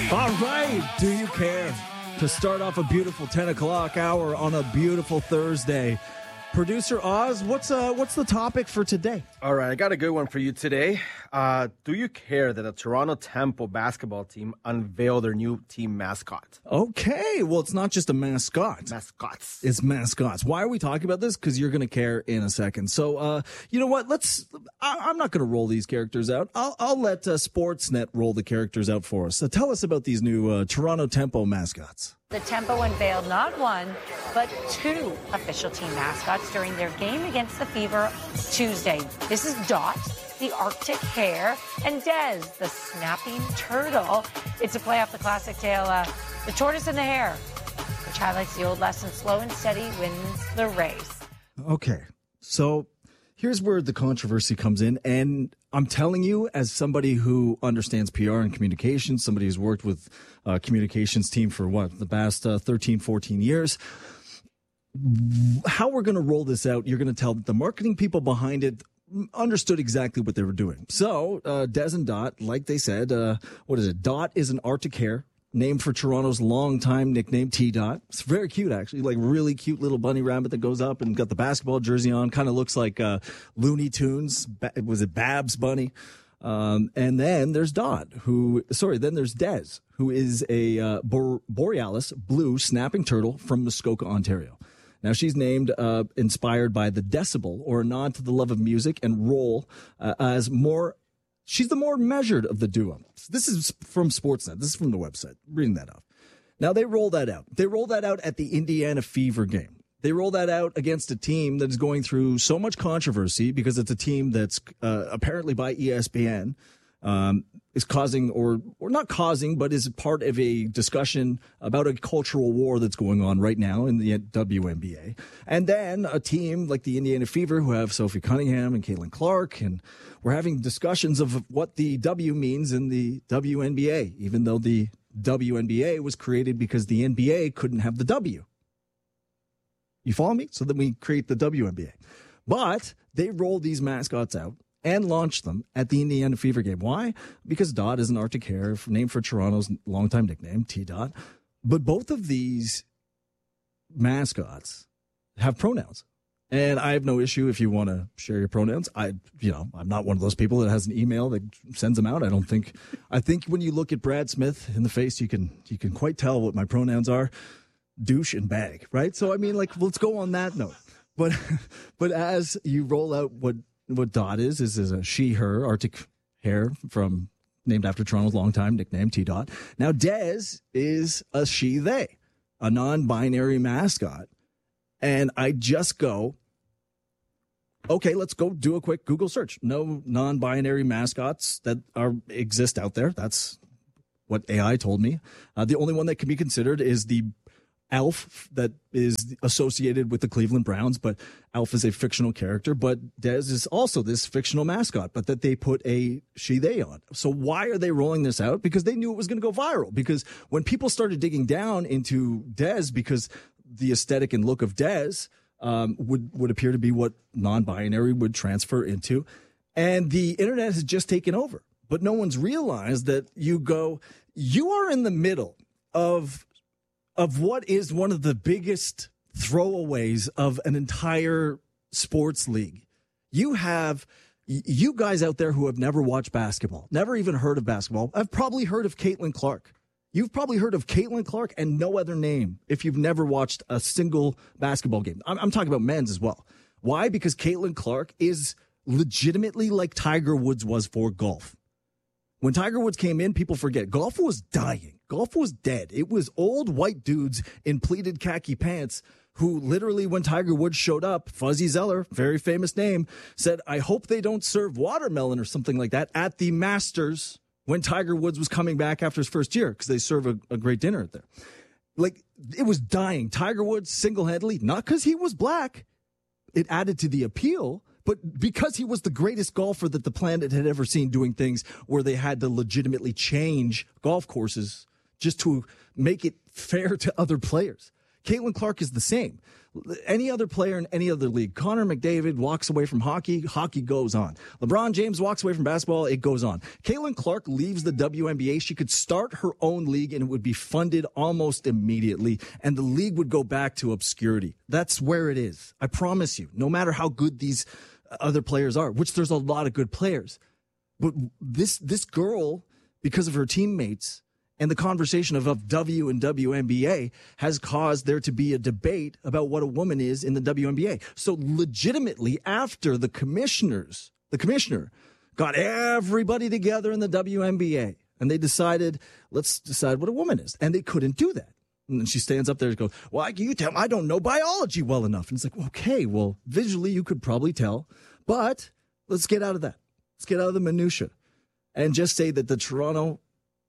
All right, do you care? To start off a beautiful 10 o'clock hour on a beautiful Thursday. Producer Oz, what's the topic for today? All right, I got a good one for you today. Do you care that a Toronto Temple basketball team unveiled their new team mascot? Okay, well, it's not just a mascot. Mascots. It's mascots. Why are we talking about this? Because you're going to care in a second. So, you know what? I'm not going to roll these characters out. I'll let Sportsnet roll the characters out for us. So tell us about these new Toronto Tempo mascots. The Tempo unveiled not one, but two official team mascots during their game against the Fever Tuesday. This is Dot, the Arctic hare, and Des, the snapping turtle. It's a play off the classic tale, The Tortoise and the Hare, which highlights the old lesson, slow and steady wins the race. Okay, so here's where the controversy comes in, and I'm telling you, as somebody who understands PR and communications, somebody who's worked with a communications team for the past 13, 14 years, how we're going to roll this out, you're going to tell the marketing people behind it understood exactly what they were doing. So Des and Dot, like they said, what is it? Dot is an Arctic hare, named for Toronto's longtime nickname, T-Dot. It's very cute, actually, like really cute little bunny rabbit that goes up and got the basketball jersey on. Kind of looks like Looney Tunes. Was it Babs Bunny? And then there's then there's Des, who is a Borealis blue snapping turtle from Muskoka, Ontario. Now, she's named inspired by the decibel, or a nod to the love of music, and role she's the more measured of the duo. This is from Sportsnet. This is from the website. Reading that off. Now, they roll that out. They roll that out at the Indiana Fever game. They roll that out against a team that is going through so much controversy because it's a team that's apparently by ESPN is causing, or not causing, but is part of a discussion about a cultural war that's going on right now in the WNBA. And then a team like the Indiana Fever, who have Sophie Cunningham and Caitlin Clark, and we're having discussions of what the W means in the WNBA, even though the WNBA was created because the NBA couldn't have the W. You follow me? So then we create the WNBA. But they roll these mascots out and launched them at the Indiana Fever game. Why? Because Dot is an Arctic hare, named for Toronto's longtime nickname, T-Dot. But both of these mascots have pronouns. And I have no issue if you want to share your pronouns. I'm not one of those people that has an email that sends them out. I think when you look at Brad Smith in the face, you can quite tell what my pronouns are. Douche and bag, right? So, I mean, let's go on that note. But as you roll out what Dot is a she, her, Arctic hare named after Toronto's longtime nickname, T-Dot. Now, Des is a she, they, a non-binary mascot. And I just go, okay, let's go do a quick Google search. No non-binary mascots that exist out there. That's what AI told me. The only one that can be considered is the Alf that is associated with the Cleveland Browns, but Alf is a fictional character, but Des is also this fictional mascot, but that they put a she, they on. So why are they rolling this out? Because they knew it was going to go viral. Because when people started digging down into Des, because the aesthetic and look of Des would appear to be what non-binary would transfer into, and the internet has just taken over. But no one's realized that you are in the middle of what is one of the biggest throwaways of an entire sports league. You guys out there who have never watched basketball, never even heard of basketball, have probably heard of Caitlin Clark. You've probably heard of Caitlin Clark and no other name if you've never watched a single basketball game. I'm talking about men's as well. Why? Because Caitlin Clark is legitimately like Tiger Woods was for golf. When Tiger Woods came in, people forget. Golf was dying. Golf was dead. It was old white dudes in pleated khaki pants who literally, when Tiger Woods showed up, Fuzzy Zeller, very famous name, said, I hope they don't serve watermelon or something like that at the Masters when Tiger Woods was coming back after his first year, because they serve a great dinner there. Like, it was dying. Tiger Woods single-handedly, not because he was black. It added to the appeal, but because he was the greatest golfer that the planet had ever seen, doing things where they had to legitimately change golf courses just to make it fair to other players. Caitlin Clark is the same. Any other player in any other league, Connor McDavid walks away from hockey, hockey goes on. LeBron James walks away from basketball, it goes on. Caitlin Clark leaves the WNBA. She could start her own league and it would be funded almost immediately, and the league would go back to obscurity. That's where it is. I promise you, no matter how good these other players are, which there's a lot of good players. But this girl, because of her teammates, and the conversation of W and WNBA has caused there to be a debate about what a woman is in the WNBA. So legitimately, after the commissioner got everybody together in the WNBA and they decided, let's decide what a woman is. And they couldn't do that. And then she stands up there and goes, well, you tell me I don't know biology well enough. And it's like, okay, well, visually you could probably tell, but let's get out of that. Let's get out of the minutia and just say that the Toronto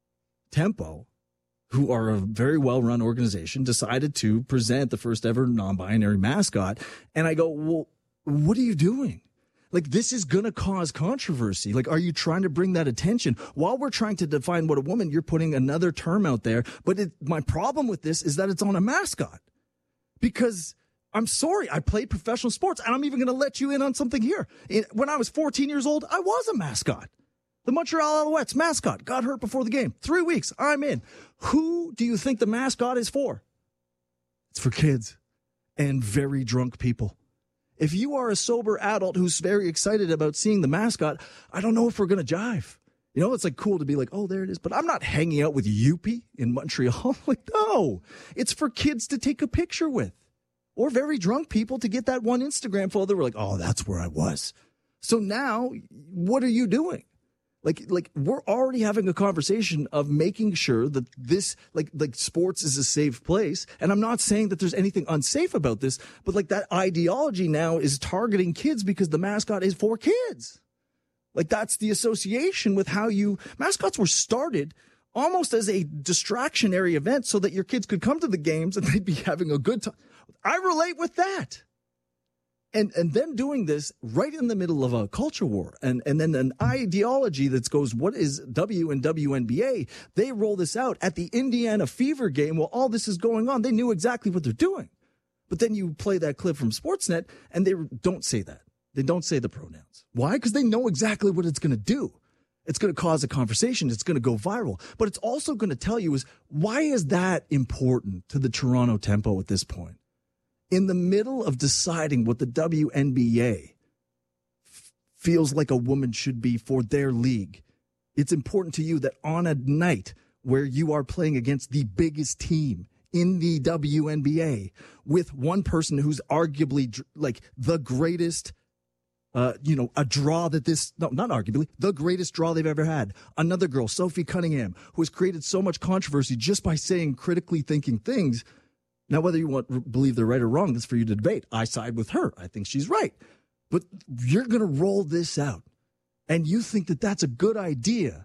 Tempo, who are a very well-run organization, decided to present the first ever non-binary mascot. And I go, well, what are you doing? Like, this is going to cause controversy. Like, are you trying to bring that attention? While we're trying to define what a woman, you're putting another term out there. But my problem with this is that it's on a mascot. Because I'm sorry, I played professional sports, and I'm even going to let you in on something here. When I was 14 years old, I was a mascot. The Montreal Alouettes mascot got hurt before the game. 3 weeks, I'm in. Who do you think the mascot is for? It's for kids and very drunk people. If you are a sober adult who's very excited about seeing the mascot, I don't know if we're going to jive. You know, it's like cool to be like, oh, there it is. But I'm not hanging out with Youppi in Montreal. Like, no, it's for kids to take a picture with, or very drunk people to get that one Instagram photo. We're like, oh, that's where I was. So now what are you doing? Like we're already having a conversation of making sure that this, like sports is a safe place. And I'm not saying that there's anything unsafe about this, but like that ideology now is targeting kids because the mascot is for kids. Like that's the association with how mascots were started almost as a distractionary event so that your kids could come to the games and they'd be having a good time. I relate with that. And then doing this right in the middle of a culture war and then an ideology that goes, what is W and WNBA? They roll this out at the Indiana Fever game while all this is going on. They knew exactly what they're doing. But then you play that clip from Sportsnet and they don't say that. They don't say the pronouns. Why? Because they know exactly what it's going to do. It's going to cause a conversation. It's going to go viral. But it's also going to tell you is why is that important to the Toronto Tempo at this point? In the middle of deciding what the WNBA feels like a woman should be for their league, it's important to you that on a night where you are playing against the biggest team in the WNBA with one person who's arguably like the greatest, a draw not arguably, the greatest draw they've ever had. Another girl, Sophie Cunningham, who has created so much controversy just by saying critically thinking things. Now, whether you believe they're right or wrong, that's for you to debate. I side with her. I think she's right. But you're going to roll this out, and you think that that's a good idea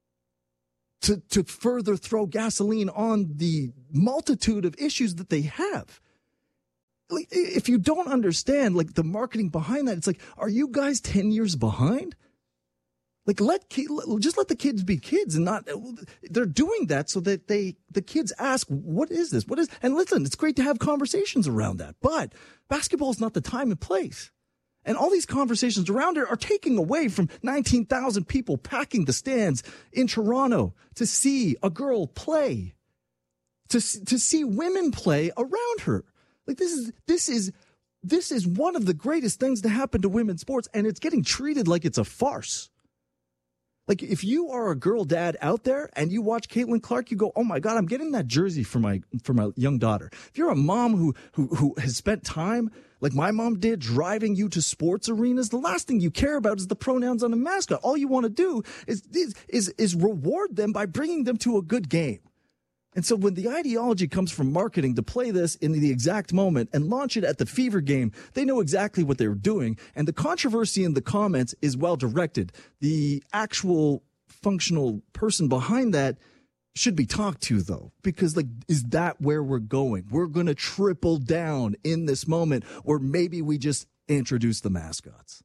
to further throw gasoline on the multitude of issues that they have. Like, if you don't understand, like, the marketing behind that, it's like, are you guys 10 years behind? Like, just let the kids be kids and not, they're doing that so that the kids ask, what is this? And listen, it's great to have conversations around that, but basketball is not the time and place. And all these conversations around it are taking away from 19,000 people packing the stands in Toronto to see a girl play, to see women play around her. Like, this is one of the greatest things to happen to women's sports, and it's getting treated like it's a farce. Like, if you are a girl dad out there and you watch Caitlin Clark, you go, oh my God, I'm getting that jersey for my young daughter. If you're a mom who has spent time, like my mom did, driving you to sports arenas, the last thing you care about is the pronouns on the mascot. All you want to do is reward them by bringing them to a good game. And so when the ideology comes from marketing to play this in the exact moment and launch it at the Fever game, they know exactly what they're doing. And the controversy in the comments is well directed. The actual functional person behind that should be talked to, though, because, like, is that where we're going? We're going to triple down in this moment, or maybe we just introduce the mascots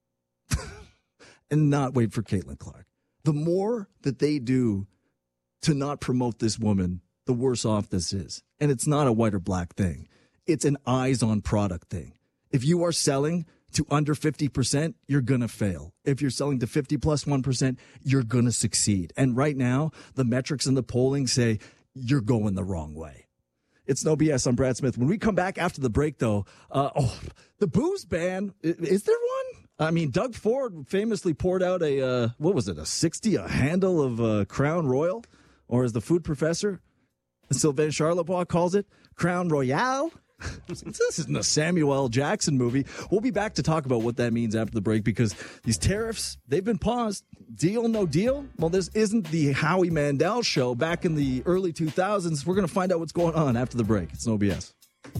and not wait for Caitlin Clark. The more that they do to not promote this woman, the worse off this is. And it's not a white or black thing. It's an eyes-on product thing. If you are selling to under 50%, you're going to fail. If you're selling to 50 plus 1%, you're going to succeed. And right now, the metrics and the polling say you're going the wrong way. It's No BS. I'm Brad Smith. When we come back after the break, though, the booze ban, is there one? I mean, Doug Ford famously poured out a 60, a handle of Crown Royal, or as the food professor, Sylvain Charlebois, calls it, Crown Royale. This isn't a Samuel L. Jackson movie. We'll be back to talk about what that means after the break, because these tariffs, they've been paused. Deal, no deal? Well, this isn't the Howie Mandel show back in the early 2000s. We're going to find out what's going on after the break. It's No BS.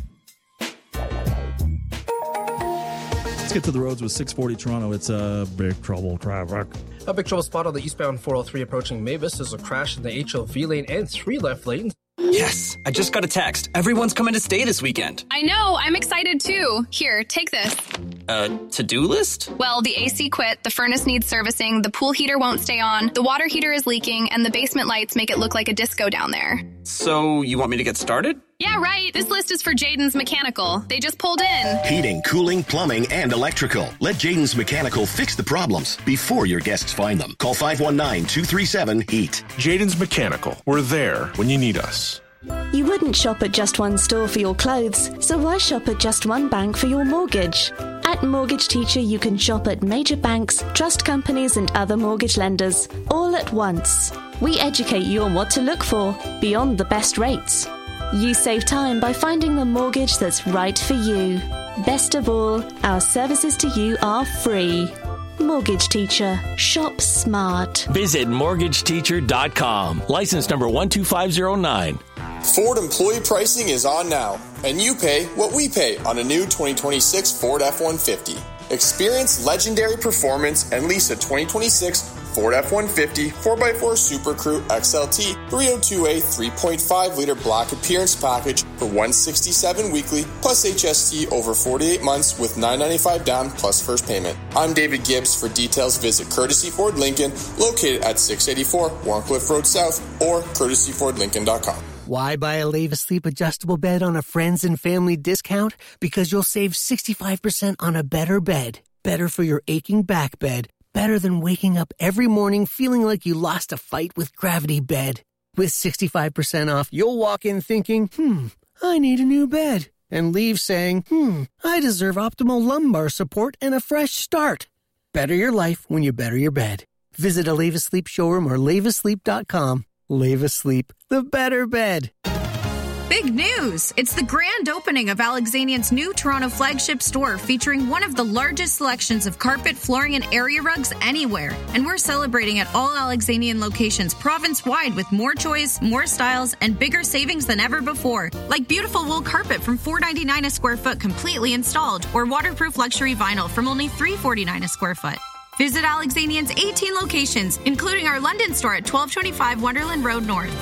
Let's get to the roads with 640 Toronto. It's big trouble traffic. A big trouble spot on the eastbound 403 approaching Mavis. There's a crash in the HLV lane and 3 left lanes. Yes, I just got a text. Everyone's coming to stay this weekend. I know, I'm excited too. Here, take this. To-do list? Well, the AC quit, the furnace needs servicing, the pool heater won't stay on, the water heater is leaking, and the basement lights make it look like a disco down there. So, you want me to get started? Yeah, right. This list is for Jaden's Mechanical. They just pulled in. Heating, cooling, plumbing, and electrical. Let Jaden's Mechanical fix the problems before your guests find them. Call 519-237-HEAT. Jaden's Mechanical. We're there when you need us. You wouldn't shop at just one store for your clothes, so why shop at just one bank for your mortgage? At Mortgage Teacher, you can shop at major banks, trust companies, and other mortgage lenders, all at once. We educate you on what to look for, beyond the best rates. You save time by finding the mortgage that's right for you. Best of all, our services to you are free. Mortgage Teacher. Shop smart. Visit mortgageteacher.com. License number 12509. Ford employee pricing is on now, and you pay what we pay on a new 2026 Ford F-150. Experience legendary performance and lease a 2026 Ford F-150 4x4 Super Crew XLT 302A 3.5-liter black appearance package for $167 weekly plus HST over 48 months with $995 down plus first payment. I'm David Gibbs. For details, visit Courtesy Ford Lincoln, located at 684 Warncliffe Road South, or courtesyfordlincoln.com. Why buy a Leva Sleep adjustable bed on a friends and family discount? Because you'll save 65% on a better bed. Better for your aching back bed. Better than waking up every morning feeling like you lost a fight with Gravity Bed. With 65% off, you'll walk in thinking, I need a new bed. And leave saying, I deserve optimal lumbar support and a fresh start. Better your life when you better your bed. Visit a Leva Sleep showroom or levasleep.com. Leva Sleep, the better bed. Big news! It's the grand opening of Alexanian's new Toronto flagship store, featuring one of the largest selections of carpet, flooring, and area rugs anywhere. And we're celebrating at all Alexanian locations province-wide with more choice, more styles, and bigger savings than ever before. Like beautiful wool carpet from $4.99 a square foot completely installed, or waterproof luxury vinyl from only $3.49 a square foot. Visit Alexanian's 18 locations, including our London store at 1225 Wonderland Road North.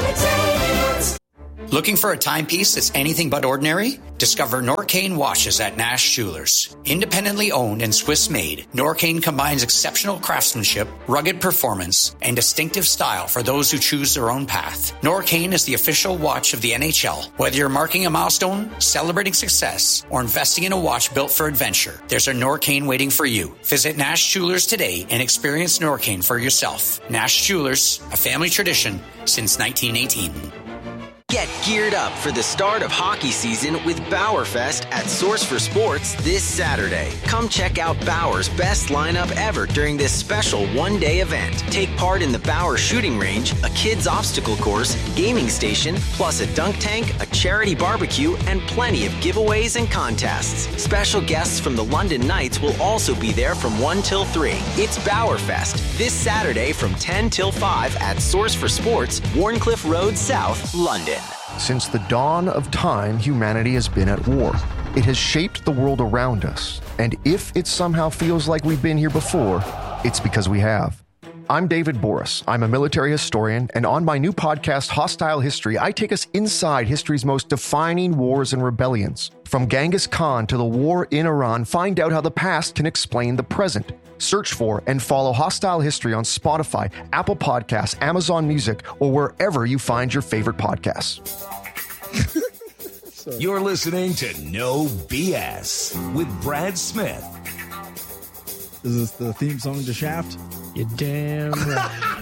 Looking for a timepiece that's anything but ordinary? Discover Norcane watches at Nash Jewelers. Independently owned and Swiss-made, Norcane combines exceptional craftsmanship, rugged performance, and distinctive style for those who choose their own path. Norcane is the official watch of the NHL. Whether you're marking a milestone, celebrating success, or investing in a watch built for adventure, there's a Norcane waiting for you. Visit Nash Jewelers today and experience Norcane for yourself. Nash Jewelers, a family tradition since 1918. Get geared up for the start of hockey season with Bauerfest at Source for Sports this Saturday. Come check out Bauer's best lineup ever during this special one-day event. Take part in the Bauer shooting range, a kids obstacle course, gaming station, plus a dunk tank, a charity barbecue, and plenty of giveaways and contests. Special guests from the London Knights will also be there from 1 till 3. It's Bauerfest this Saturday from 10 till 5 at Source for Sports, Warncliffe Road South, London. Since the dawn of time, humanity has been at war. It has shaped the world around us, and if it somehow feels like we've been here before, it's because we have. I'm David Boris. I'm a military historian, and on my new podcast, Hostile History, I take us inside history's most defining wars and rebellions. From Genghis Khan to the war in Iran, find out how the past can explain the present. Search for and follow Hostile History on Spotify, Apple Podcasts, Amazon Music, or wherever you find your favorite podcasts. You're listening to No BS with Brad Smith. Is this the theme song to Shaft? You're damn right.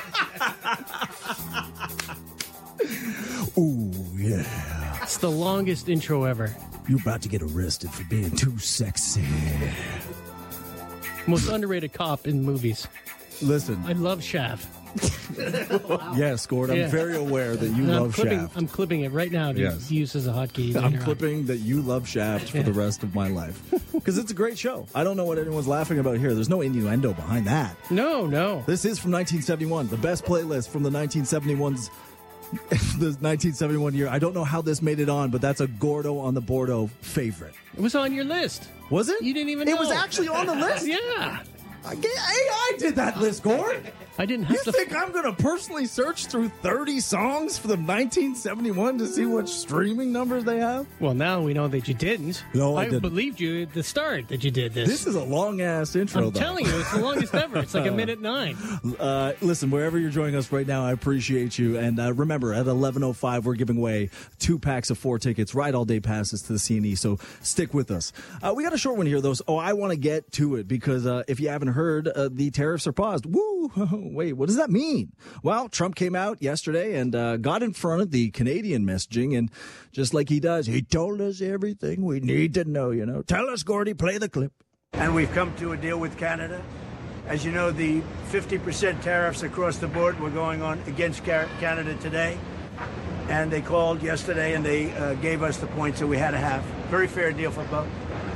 Ooh, yeah. It's the longest intro ever. You're about to get arrested for being too sexy. Most underrated cop in movies. Listen. I love Shaft. Yes, Gord, I'm very aware that you love Shaft. I'm clipping it right now to use as a hotkey. I'm clipping that you love Shaft for the rest of my life. Because it's a great show. I don't know what anyone's laughing about here. There's no innuendo behind that. No. This is from 1971, the best playlist from the 1971's. The 1971 year. I don't know how this made it on, but that's a Gordo on the Bordo favorite. It was on your list. Was it? You didn't even know. It was actually on the list? Yeah. AI did that list, Gord. I didn't have You think I'm going to personally search through 30 songs for the 1971 to see what streaming numbers they have? Well, now we know that you didn't. No, I didn't. Believed you at the start that you did this. This is a long-ass intro, I'm telling you, it's the longest ever. It's like a minute 9. Listen, wherever you're joining us right now, I appreciate you. And remember, at 11:05, we're giving away 2 packs of 4 tickets, ride-all-day passes to the CNE, so stick with us. We got a short one here, though. So, I want to get to it because if you haven't heard, the tariffs are paused. Woo! Wait, what does that mean? Well, Trump came out yesterday and got in front of the Canadian messaging, and just like he does, he told us everything we need to know, you know. Tell us, Gordy, play the clip. And we've come to a deal with Canada. As you know, the 50% tariffs across the board were going on against Canada today. And they called yesterday and they gave us the points that we had to have. Very fair deal for both.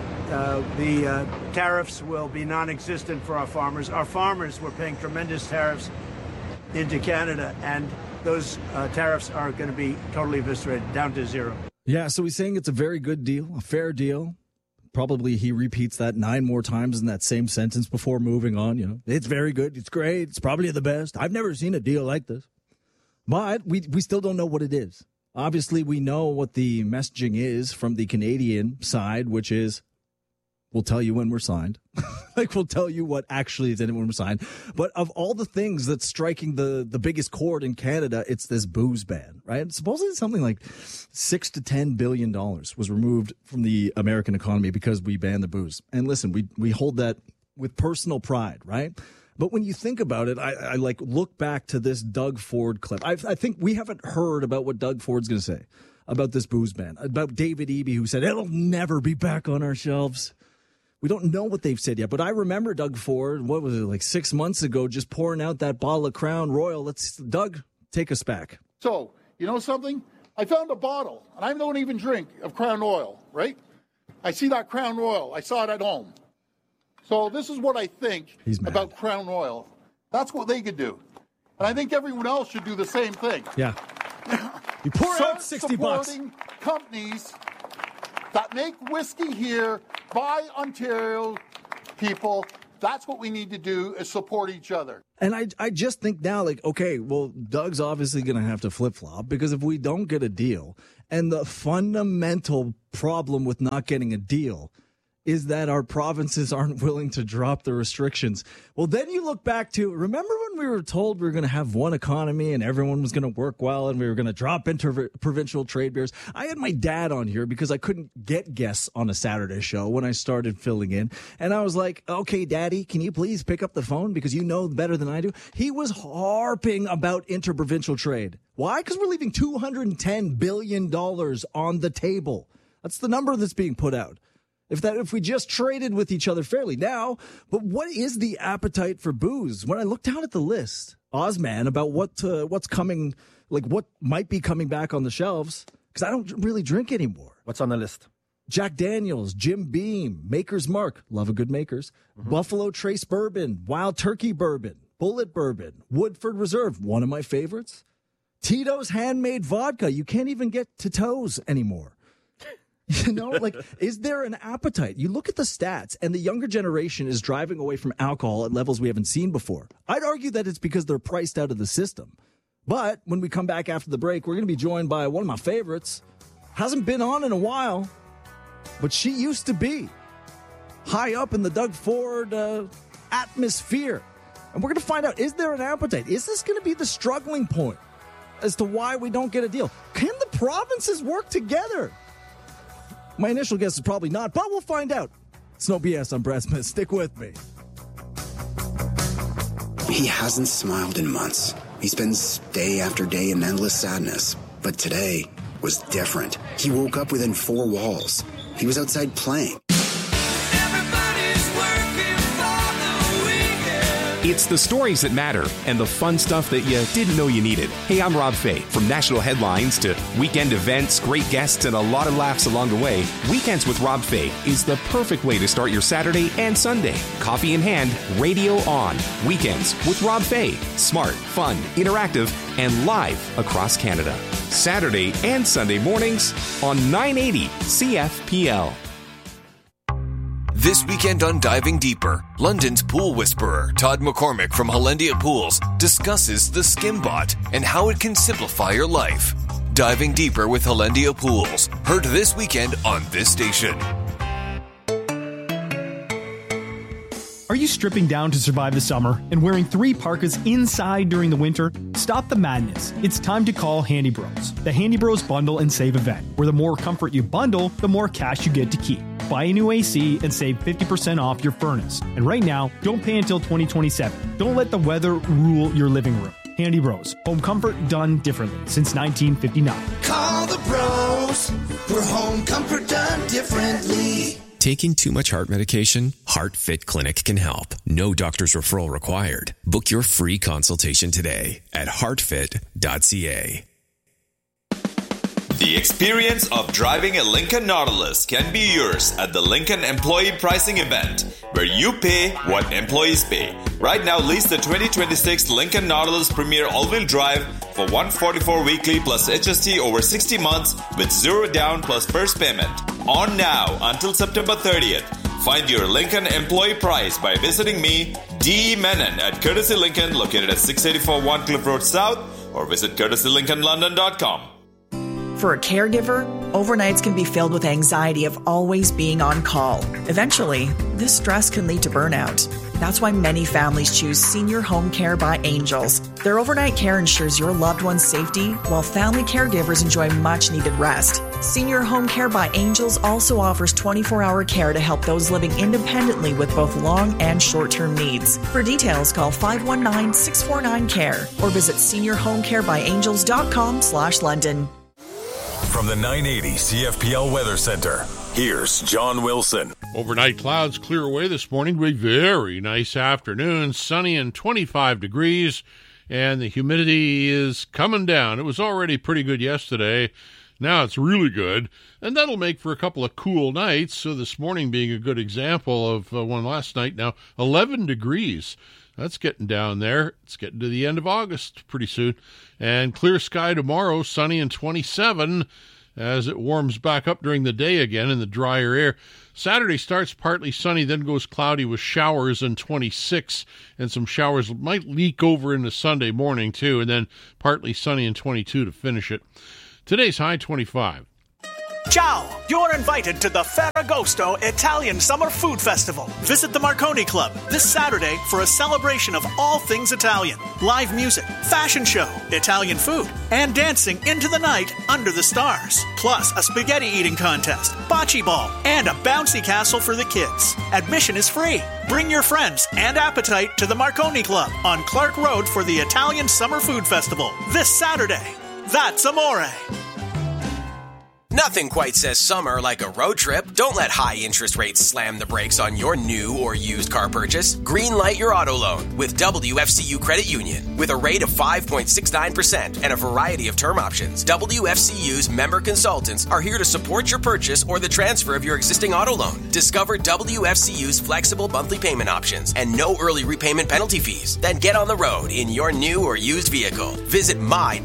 The tariffs will be non-existent for our farmers. Our farmers were paying tremendous tariffs into Canada, and those tariffs are going to be totally eviscerated, down to zero. Yeah, so he's saying it's a very good deal, a fair deal. Probably he repeats that 9 more times in that same sentence before moving on. You know, it's very good, it's great, it's probably the best. I've never seen a deal like this. But we still don't know what it is. Obviously, we know what the messaging is from the Canadian side, which is, we'll tell you when we're signed. Like, we'll tell you what actually is in it when we're signed. But of all the things that's striking the biggest chord in Canada, it's this booze ban, right? Supposedly something like $6 to $10 billion was removed from the American economy because we banned the booze. And listen, we hold that with personal pride, right? But when you think about it, I like look back to this Doug Ford clip. I think we haven't heard about what Doug Ford's going to say about this booze ban, about David Eby, who said it'll never be back on our shelves. We don't know what they've said yet, but I remember Doug Ford, what was it, like 6 months ago, just pouring out that bottle of Crown Royal. Doug, take us back. So, you know something? I found a bottle, and I don't even drink, of Crown Royal, right? I see that Crown Royal. I saw it at home. So this is what I think about Crown Royal. That's what they could do. And I think everyone else should do the same thing. Yeah. You pour out $60. Supporting companies that make whiskey here by Ontario people. That's what we need to do, is support each other. And I just think now, like, okay, well, Doug's obviously going to have to flip-flop, because if we don't get a deal, and the fundamental problem with not getting a deal is that our provinces aren't willing to drop the restrictions. Well, then you look back to, remember when we were told we were going to have one economy and everyone was going to work well and we were going to drop provincial trade barriers? I had my dad on here because I couldn't get guests on a Saturday show when I started filling in. And I was like, okay, Daddy, can you please pick up the phone because you know better than I do? He was harping about interprovincial trade. Why? Because we're leaving $210 billion on the table. That's the number that's being put out. If we just traded with each other fairly now, but what is the appetite for booze? When I look down at the list, Ozman, about what's coming, like what might be coming back on the shelves, because I don't really drink anymore. What's on the list? Jack Daniels, Jim Beam, Maker's Mark, love a good Maker's, Buffalo Trace Bourbon, Wild Turkey Bourbon, Bullet Bourbon, Woodford Reserve, one of my favorites, Tito's Handmade Vodka. You can't even get Tito's anymore. You know, like, is there an appetite? You look at the stats, and the younger generation is driving away from alcohol at levels we haven't seen before. I'd argue that it's because they're priced out of the system. But when we come back after the break, we're going to be joined by one of my favorites. Hasn't been on in a while, but she used to be high up in the Doug Ford atmosphere. And we're going to find out, is there an appetite? Is this going to be the struggling point as to why we don't get a deal? Can the provinces work together? My initial guess is probably not, but we'll find out. It's No BS. I'm Brad Smith. Stick with me. He hasn't smiled in months. He spends day after day in endless sadness. But today was different. He woke up within 4 walls. He was outside playing. It's the stories that matter and the fun stuff that you didn't know you needed. Hey, I'm Rob Fay. From national headlines to weekend events, great guests, and a lot of laughs along the way, Weekends with Rob Fay is the perfect way to start your Saturday and Sunday. Coffee in hand, radio on. Weekends with Rob Fay. Smart, fun, interactive, and live across Canada. Saturday and Sunday mornings on 980 CFPL. This weekend on Diving Deeper, London's pool whisperer Todd McCormick from Hollandia Pools discusses the Skimbot and how it can simplify your life. Diving Deeper with Hollandia Pools, heard this weekend on this station. Are you stripping down to survive the summer and wearing 3 parkas inside during the winter? Stop the madness. It's time to call Handy Bros. The Handy Bros Bundle and Save event, where the more comfort you bundle, the more cash you get to keep. Buy a new AC and save 50% off your furnace. And right now, don't pay until 2027. Don't let the weather rule your living room. Handy Bros. Home comfort done differently since 1959. Call the bros for home comfort done differently. Taking too much heart medication? HeartFit Clinic can help. No doctor's referral required. Book your free consultation today at heartfit.ca. The experience of driving a Lincoln Nautilus can be yours at the Lincoln Employee Pricing Event, where you pay what employees pay. Right now, lease the 2026 Lincoln Nautilus Premier All-Wheel Drive for $144 weekly plus HST over 60 months with 0 down plus first payment. On now until September 30th. Find your Lincoln employee price by visiting me, D. Menon, at Courtesy Lincoln, located at 684 One Cliff Road South, or visit courtesylincolnlondon.com. For a caregiver, overnights can be filled with anxiety of always being on call. Eventually, this stress can lead to burnout. That's why many families choose Senior Home Care by Angels. Their overnight care ensures your loved one's safety, while family caregivers enjoy much-needed rest. Senior Home Care by Angels also offers 24-hour care to help those living independently with both long and short-term needs. For details, call 519-649-CARE or visit seniorhomecarebyangels.com/London. From the 980 CFPL Weather Center, here's John Wilson. Overnight clouds clear away this morning to a very nice afternoon, sunny and 25 degrees, and the humidity is coming down. It was already pretty good yesterday. Now it's really good, and that'll make for a couple of cool nights. So this morning being a good example of one last night. Now 11 degrees. That's getting down there. It's getting to the end of August pretty soon. And clear sky tomorrow, sunny and 27 as it warms back up during the day again in the drier air. Saturday starts partly sunny, then goes cloudy with showers and 26, and some showers might leak over into Sunday morning too, and then partly sunny and 22 to finish it. Today's high 25. Ciao! You're invited to the Ferragosto Italian Summer Food Festival. Visit the Marconi Club this Saturday for a celebration of all things Italian. Live music, fashion show, Italian food, and dancing into the night under the stars. Plus a spaghetti eating contest, bocce ball, and a bouncy castle for the kids. Admission is free. Bring your friends and appetite to the Marconi Club on Clark Road for the Italian Summer Food Festival this Saturday. That's amore. Nothing quite says summer like a road trip. Don't let high interest rates slam the brakes on your new or used car purchase. Greenlight your auto loan with WFCU Credit Union. With a rate of 5.69% and a variety of term options, WFCU's member consultants are here to support your purchase or the transfer of your existing auto loan. Discover WFCU's flexible monthly payment options and no early repayment penalty fees. Then get on the road in your new or used vehicle. Visit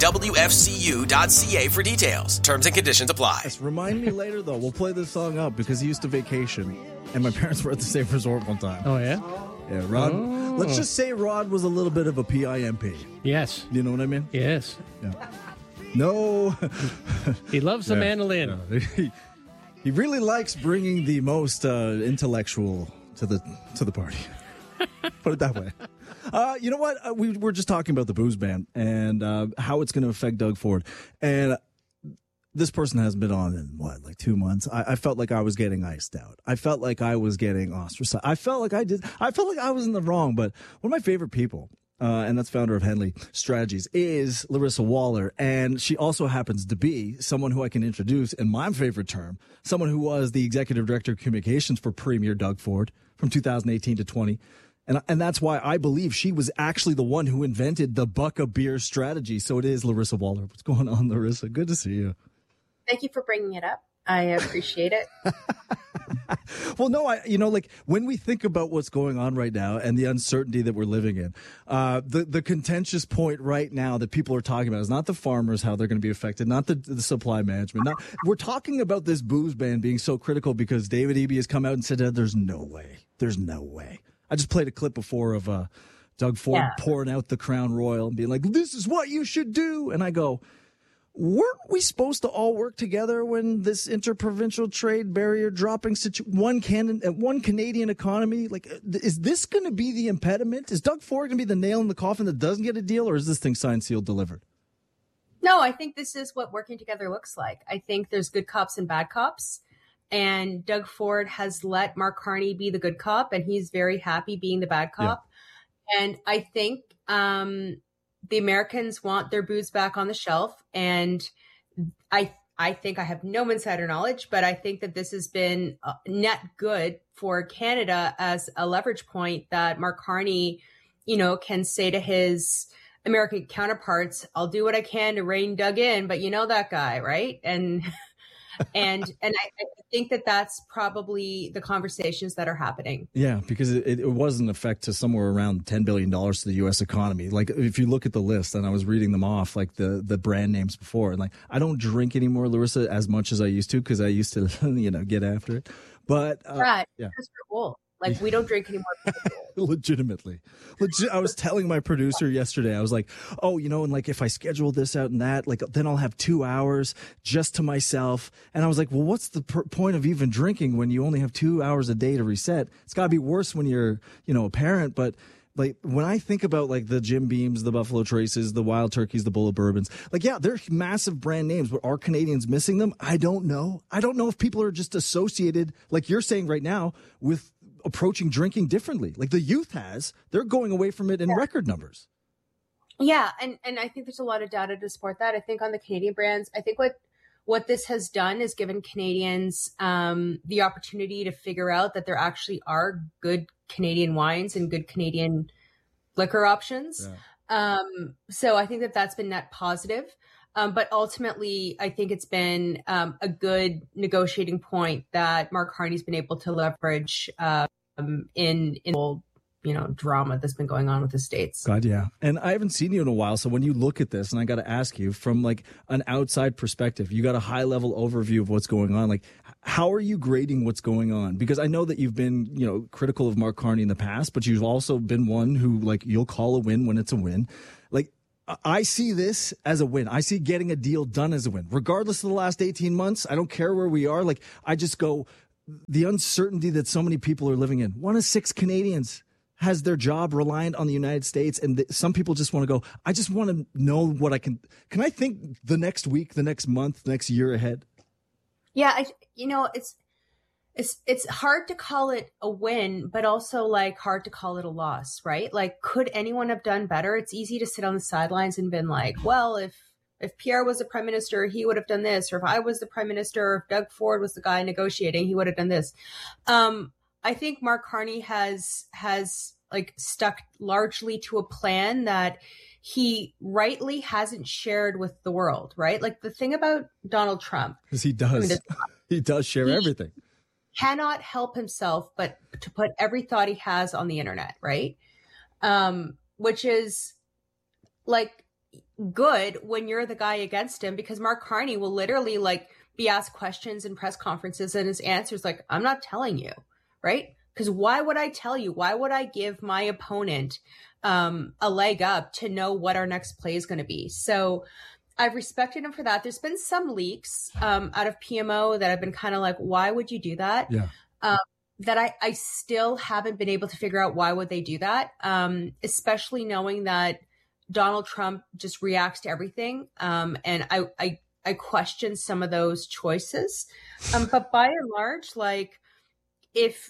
mywfcu.ca for details. Terms and conditions apply. Yes, remind me later, though. We'll play this song up because he used to vacation, and my parents were at the same resort one time. Oh, yeah? Yeah, Rod. Oh. Let's just say Rod was a little bit of a PIMP. Yes. You know what I mean? Yes. Yeah. No. He loves the mandolin. Yeah. He really likes bringing the most intellectual to the party. Put it that way. You know what? We're just talking about the booze ban and how it's going to affect Doug Ford. And this person hasn't been on in like 2 months. I felt like I was getting iced out. I felt like I was getting ostracized. I felt like I was in the wrong. But one of my favorite people, and that's founder of Henley Strategies, is Larissa Waller. And she also happens to be someone who I can introduce in my favorite term, someone who was the executive director of communications for Premier Doug Ford from 2018 to 20. And that's why I believe she was actually the one who invented the buck a beer strategy. So it is Larissa Waller. What's going on, Larissa? Good to see you. Thank you for bringing it up. I appreciate it. Well, no, like when we think about what's going on right now and the uncertainty that we're living in, the contentious point right now that people are talking about is not the farmers, how they're going to be affected, not the supply management. We're talking about this booze ban being so critical because David Eby has come out and said that there's no way. There's no way. I just played a clip before of Doug Ford pouring out the Crown Royal and being like, this is what you should do. And I go, weren't we supposed to all work together when this interprovincial trade barrier dropping one Canadian economy? Like, is this going to be the impediment? Is Doug Ford going to be the nail in the coffin that doesn't get a deal, or is this thing signed, sealed, delivered? No, I think this is what working together looks like. I think there's good cops and bad cops. And Doug Ford has let Mark Carney be the good cop, and he's very happy being the bad cop. Yeah. And I think the Americans want their booze back on the shelf. And I think I have no insider knowledge, but I think that this has been net good for Canada as a leverage point that Mark Carney, can say to his American counterparts, I'll do what I can to rein Doug in, but you know that guy, right? And I think that that's probably the conversations that are happening. Yeah, because it was an effect to somewhere around $10 billion to the U.S. economy. Like, if you look at the list, and I was reading them off, like the brand names before, and like, I don't drink anymore, Larissa, as much as I used to, because I used to, get after it. But right, because we're old. Like, we don't drink anymore. Legitimately. I was telling my producer yesterday, I was like, oh, and like if I schedule this out and that, like then I'll have 2 hours just to myself. And I was like, well, what's the point of even drinking when you only have 2 hours a day to reset? It's got to be worse when you're, a parent. But like when I think about like the Jim Beams, the Buffalo Traces, the Wild Turkeys, the Bulleit Bourbons, like, yeah, they're massive brand names, but are Canadians missing them? I don't know. I don't know if people are just associated, like you're saying right now, with approaching drinking differently. Like the youth they're going away from it in record numbers. Yeah. And I think there's a lot of data to support that. I think on the Canadian brands, I think what this has done is given Canadians the opportunity to figure out that there actually are good Canadian wines and good Canadian liquor options. Yeah. So I think that that's been net positive. But ultimately, I think it's been a good negotiating point that Mark Carney's been able to leverage in drama that's been going on with the States. God, yeah. And I haven't seen you in a while. So when you look at this, and I got to ask you from like an outside perspective, you got a high level overview of what's going on. Like, how are you grading what's going on? Because I know that you've been, critical of Mark Carney in the past, but you've also been one who like you'll call a win when it's a win. Like, I see this as a win. I see getting a deal done as a win. Regardless of the last 18 months, I don't care where we are. Like, I just go, the uncertainty that so many people are living in. 1 in 6 Canadians has their job reliant on the United States. And some people just want to go, I just want to know what I can I think the next week, the next month, the next year ahead? Yeah. It's hard to call it a win, but also like hard to call it a loss, right? Like, could anyone have done better? It's easy to sit on the sidelines and been like, well, if Pierre was the prime minister, he would have done this. Or if I was the prime minister, or if Doug Ford was the guy negotiating, he would have done this. I think Mark Carney has like stuck largely to a plan that he rightly hasn't shared with the world, right? Like the thing about Donald Trump. Because he does. He does share everything. Cannot help himself but to put every thought he has on the internet, right? Which is like good when you're the guy against him, because Mark Carney will literally like be asked questions in press conferences and his answer's like, I'm not telling you, right? Because why would I tell you? Why would I give my opponent a leg up to know what our next play is going to be? So I've respected him for that. There's been some leaks out of PMO that I've been kind of like, why would you do that? Yeah. That I still haven't been able to figure out why would they do that, especially knowing that Donald Trump just reacts to everything. And I I question some of those choices. But by and large, like, if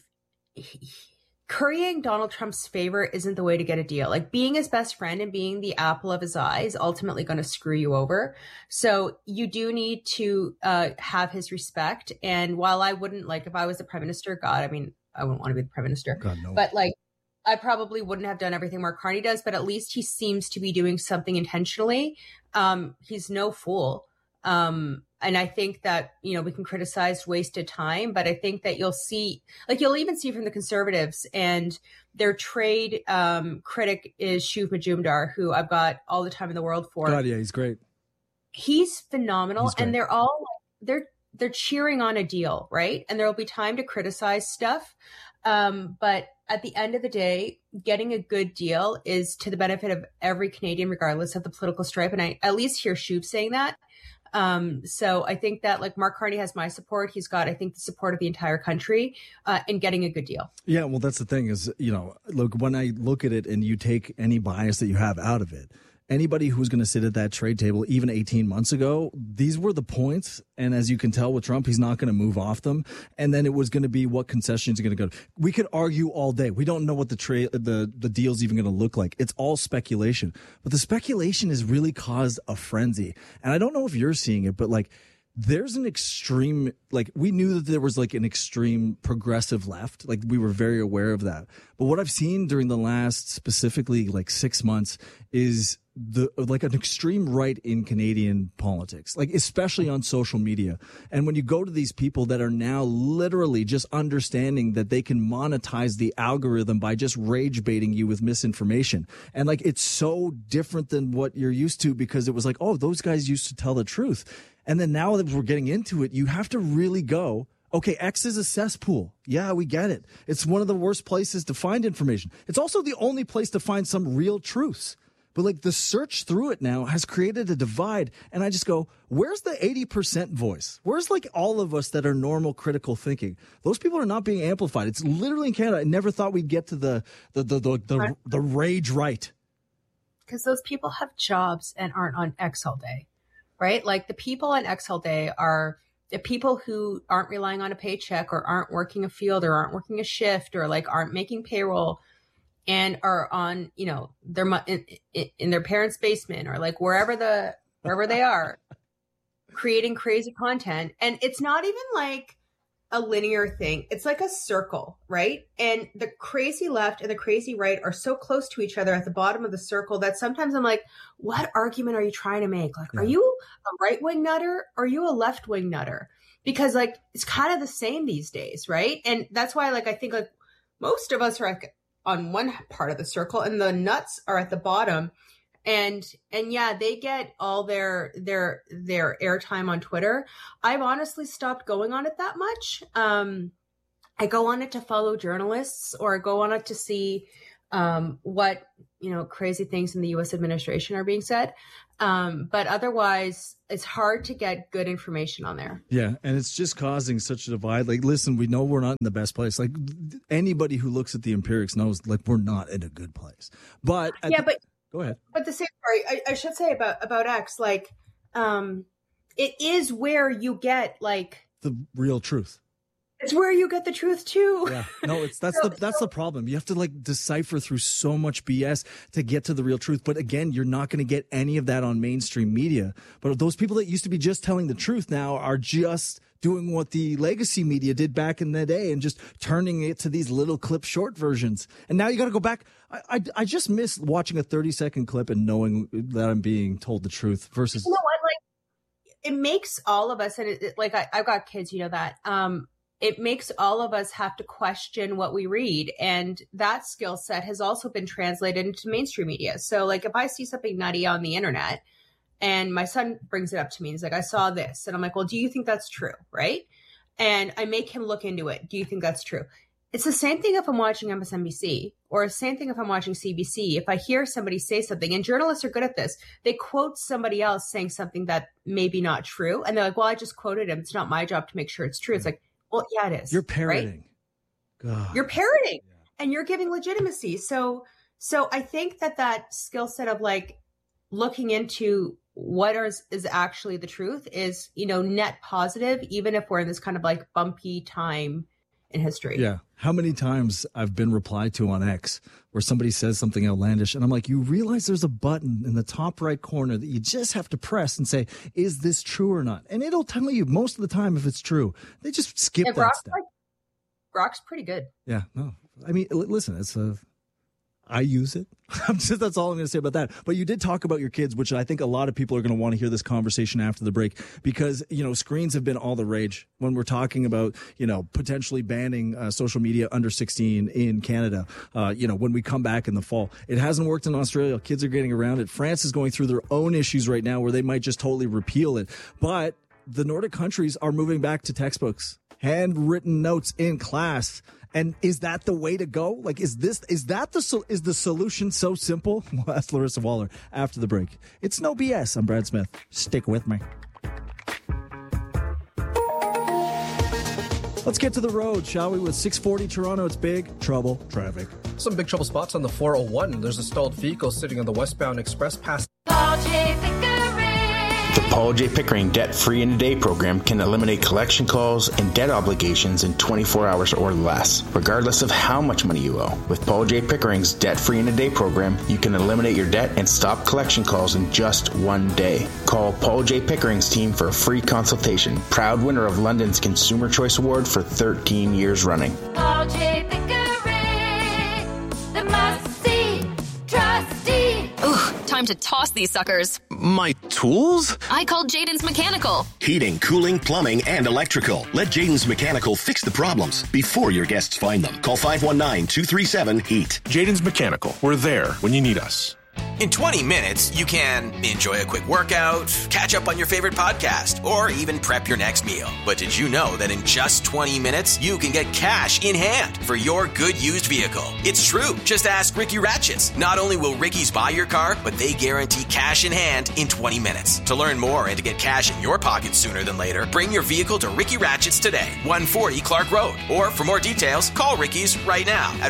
currying Donald Trump's favor isn't the way to get a deal, like being his best friend and being the apple of his eye is ultimately going to screw you over. So you do need to have his respect. And while I wouldn't, like, if I was the prime minister, God, I mean, I wouldn't want to be the prime minister, God, no. But like, I probably wouldn't have done everything Mark Carney does, but at least he seems to be doing something intentionally. He's no fool. And I think that, you know, we can criticize wasted time, but I think that you'll see, like, you'll even see from the Conservatives, and their trade critic is Shuv Majumdar, who I've got all the time in the world for. God, yeah, he's great. He's phenomenal. He's great. And they're all, they're cheering on a deal, right? And there'll be time to criticize stuff. But at the end of the day, getting a good deal is to the benefit of every Canadian, regardless of the political stripe. And I at least hear Shuv saying that. So I think that, like, Mark Carney has my support. He's got, I think, the support of the entire country in getting a good deal. Yeah, well, that's the thing is, you know, look, when I look at it and you take any bias that you have out of it, anybody who's going to sit at that trade table, even 18 months ago, these were the points. And as you can tell with Trump, he's not going to move off them. And then it was going to be what concessions are going to go to. We could argue all day. We don't know what the deal's even going to look like. It's all speculation. But the speculation has really caused a frenzy. And I don't know if you're seeing it, but like, there's an extreme, like, we knew that there was like an extreme progressive left. Like, we were very aware of that. But what I've seen during the last specifically like 6 months is like an extreme right in Canadian politics, like especially on social media. And when you go to these people that are now literally just understanding that they can monetize the algorithm by just rage baiting you with misinformation. And like, it's so different than what you're used to, because it was like, oh, those guys used to tell the truth. And then now that we're getting into it, you have to really go, okay, X is a cesspool. Yeah, we get it. It's one of the worst places to find information. It's also the only place to find some real truths. But like, the search through it now has created a divide. And I just go, where's the 80% voice? Where's like all of us that are normal critical thinking? Those people are not being amplified. It's literally in Canada. I never thought we'd get to the rage right. Because those people have jobs and aren't on X all day, right? Like, the people on X all day are the people who aren't relying on a paycheck, or aren't working a field, or aren't working a shift, or like aren't making payroll, and are on, you know, their in their parents' basement, or like wherever they are, creating crazy content. And it's not even like a linear thing. It's like a circle, right? And the crazy left and the crazy right are so close to each other at the bottom of the circle that sometimes I'm like, what argument are you trying to make? Like, Are you a right-wing nutter, or are you a left-wing nutter? Because like, it's kind of the same these days, right? And that's why, like, I think like most of us are like on one part of the circle, and the nuts are at the bottom. And yeah, they get all their airtime on Twitter. I've honestly stopped going on it that much. I go on it to follow journalists, or go on it to see what, you know, crazy things in the U.S. administration are being said. But otherwise, it's hard to get good information on there. Yeah, and it's just causing such a divide. Like, listen, we know we're not in the best place. Like, anybody who looks at the empirics knows, like, we're not in a good place. But go ahead. But the same, sorry, I should say about X, like, it is where you get like the real truth. It's where you get the truth too. Yeah, no, that's the problem. You have to like decipher through so much BS to get to the real truth. But again, you're not going to get any of that on mainstream media. But those people that used to be just telling the truth now are just doing what the legacy media did back in the day and just turning it to these little clip short versions. And now you got to go back. I just miss watching a 30-second clip and knowing that I'm being told the truth versus. You know what? Like, it makes all of us, and I've got kids, you know that. It makes all of us have to question what we read. And that skill set has also been translated into mainstream media. So like, if I see something nutty on the internet and my son brings it up to me, he's like, I saw this. And I'm like, well, do you think that's true? Right. And I make him look into it. Do you think that's true? It's the same thing if I'm watching MSNBC, or the same thing if I'm watching CBC. If I hear somebody say something, and journalists are good at this, they quote somebody else saying something that may be not true. And they're like, well, I just quoted him. It's not my job to make sure it's true. It's like, well, yeah, it is. You're parroting. Right? God. You're parroting, and you're giving legitimacy. So I think that skill set of like looking into what is actually the truth is, net positive, even if we're in this kind of like bumpy time in history. Yeah. How many times I've been replied to on X where somebody says something outlandish and I'm like, you realize there's a button in the top right corner that you just have to press and say, is this true or not? And it'll tell you most of the time if it's true. They just skip that step. Grok's pretty good. Yeah. No, I mean, listen, I use it. That's all I'm going to say about that. But you did talk about your kids, which I think a lot of people are going to want to hear this conversation after the break because, screens have been all the rage when we're talking about, potentially banning social media under 16 in Canada, when we come back in the fall. It hasn't worked in Australia. Kids are getting around it. France is going through their own issues right now where they might just totally repeal it. But the Nordic countries are moving back to textbooks, handwritten notes in class. And is that the way to go? Like, is the solution so simple? Well, that's Larissa Waller after the break. It's no BS. I'm Brad Smith. Stick with me. Let's get to the road, shall we? With 640 Toronto, it's big trouble traffic. Some big trouble spots on the 401. There's a stalled vehicle sitting on the westbound express pass. The Paul J. Pickering Debt-Free in a Day program can eliminate collection calls and debt obligations in 24 hours or less, regardless of how much money you owe. With Paul J. Pickering's Debt-Free in a Day program, you can eliminate your debt and stop collection calls in just one day. Call Paul J. Pickering's team for a free consultation. Proud winner of London's Consumer Choice Award for 13 years running. Paul J. Pickering, the must-see trustee. Ugh, time to toss these suckers. My tools? I called Jaden's Mechanical. Heating, cooling, plumbing, and electrical. Let Jaden's Mechanical fix the problems before your guests find them. Call 519-237-HEAT. Jaden's Mechanical. We're there when you need us. In 20 minutes, you can enjoy a quick workout, catch up on your favorite podcast, or even prep your next meal. But did you know that in just 20 minutes, you can get cash in hand for your good used vehicle? It's true. Just ask Ricky Ratchets. Not only will Ricky's buy your car, but they guarantee cash in hand in 20 minutes. To learn more and to get cash in your pocket sooner than later, bring your vehicle to Ricky Ratchets today, 140 Clark Road. Or for more details, call Ricky's right now at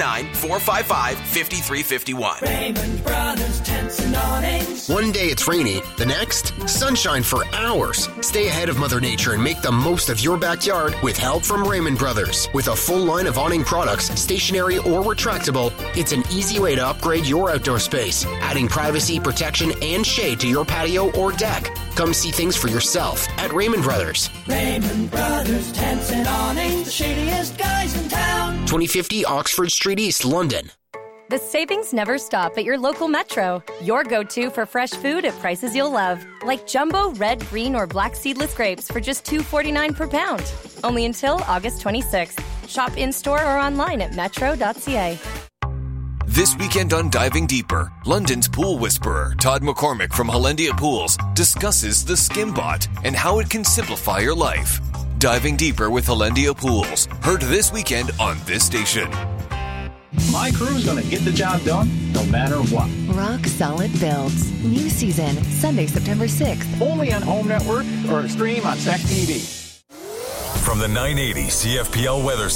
519-455-5351. Raymond Brothers Tents and Awnings. One day it's rainy, the next, sunshine for hours. Stay ahead of Mother Nature and make the most of your backyard with help from Raymond Brothers. With a full line of awning products, stationary or retractable, it's an easy way to upgrade your outdoor space, adding privacy, protection, and shade to your patio or deck. Come see things for yourself at Raymond Brothers. Raymond Brothers Tents and Awnings, the shadiest guys in town. 2050 Oxford Street East, London. The savings never stop at your local Metro. Your go-to for fresh food at prices you'll love. Like jumbo red, green, or black seedless grapes for just $2.49 per pound. Only until August 26th. Shop in-store or online at metro.ca. This weekend on Diving Deeper, London's pool whisperer, Todd McCormick from Hollandia Pools, discusses the Skimbot and how it can simplify your life. Diving Deeper with Hollandia Pools. Heard this weekend on this station. My crew's going to get the job done no matter what. Rock Solid Builds. New season, Sunday, September 6th. Only on Home Network or stream on SEC TV. From the 980 CFPL Weather Center.